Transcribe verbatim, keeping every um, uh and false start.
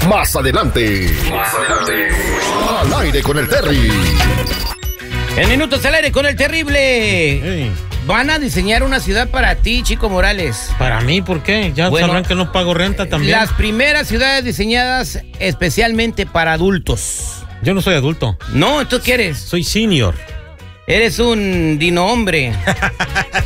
Más adelante. Más adelante. Al aire con el Terry. En Minutos al Aire con el Terrible. Hey. Van a diseñar una ciudad para ti, Chico Morales. ¿Para mí? ¿Por qué? Ya Bueno, sabrán que no pago renta también. Las primeras ciudades diseñadas especialmente para adultos. Yo no soy adulto. No, ¿tú qué eres? Soy senior. Eres un dino hombre.